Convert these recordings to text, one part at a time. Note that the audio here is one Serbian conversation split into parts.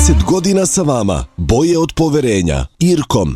30 godina sa vama, boje od poverenja. IRCOM.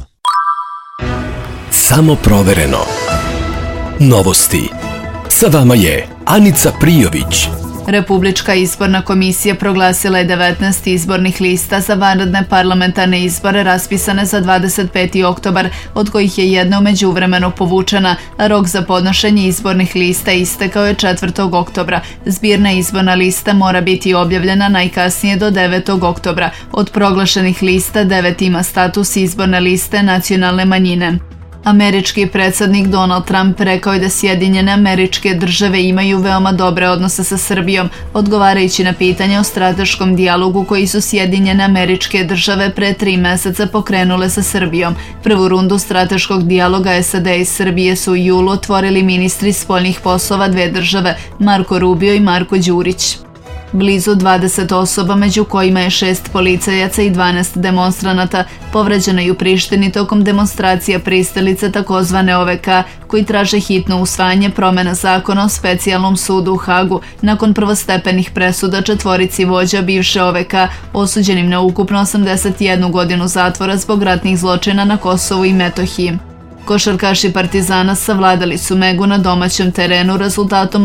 Samo provereno. Novosti. Sa vama je Anica Prijović. Republička izborna komisija proglasila je 19 izbornih lista za vanredne parlamentarne izbore raspisane za 25. oktobar, od kojih je jedna u međuvremenu povučena, a rok za podnošenje izbornih lista istekao je 4. oktobra. Zbirna izborna lista mora biti objavljena najkasnije do 9. oktobra. Od proglašenih lista 9 ima status izborne liste nacionalne manjine. Američki predsjednik Donald Trump rekao je da Sjedinjene Američke Države imaju veoma dobre odnose sa Srbijom, odgovarajući na pitanje o strateškom dijalogu koji su Sjedinjene Američke Države pre 3 meseca pokrenule sa Srbijom. Prvu rundu strateškog dijaloga SAD i Srbije su u julu otvorili ministri spoljnih poslova dve države, Marko Rubio i Marko Đurić. Blizu 20 osoba, među kojima je 6 policajaca i 12 demonstranata, povređeno je u Prištini tokom demonstracija pristalica takozvane OVK, koji traže hitno usvajanje promjena zakona o specijalnom sudu u Hagu nakon prvostepenih presuda 4 vođa bivše OVK osuđenim na ukupno 81 godinu zatvora zbog ratnih zločina na Kosovu i Metohiji. Košarkaši Partizana savladali su Megu na domaćem terenu rezultatom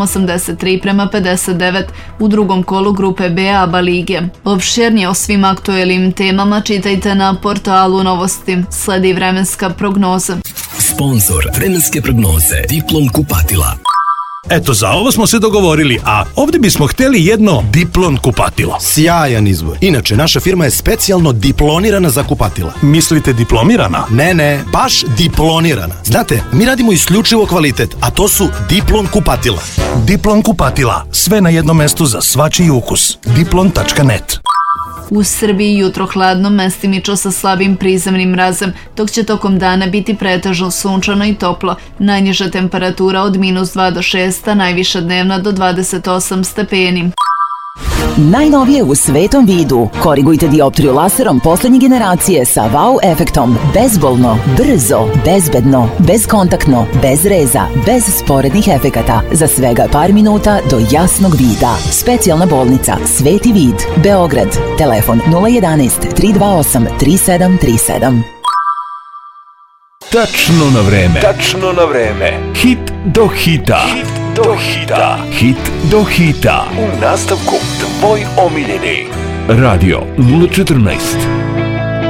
83-59 u drugom kolu grupe B ABA lige. Opširnije o svim aktuelnim temama čitajte na portalu Novosti. Sledi vremenska prognoza. Sponzor vremenske prognoze Diplom kupatila. Eto, za ovo smo se dogovorili, a ovdje bismo htjeli jedno Diplon kupatilo. Sjajan izbor. Inače, naša firma je specijalno diplonirana za kupatila. Mislite diplomirana? Ne, baš diplonirana. Znate, mi radimo isključivo kvalitet, a to su Diplon kupatila. Diplon kupatila, sve na jednom mestu za svačiji ukus. Diplon.net. U Srbiji jutro hladno, mestimično sa slabim prizemnim mrazem, dok će tokom dana biti pretežno sunčano i toplo. Najniža temperatura od -2 do 6, a najviša dnevna do 28 stepeni. Najnovije u svetom vidu. Korigujte dioptriju laserom poslednje generacije sa wow efektom. Bezbolno, brzo, bezbedno, bezkontaktno, bez reza, bez sporednih efekata. Za svega par minuta do jasnog vida. Specijalna bolnica Sveti vid, Beograd. Telefon 011 328 3737. Tačno na vreme. Tačno na vreme. Hit do hita. Hit do hita. U nastavku tvoj omiljeni. Radio 014.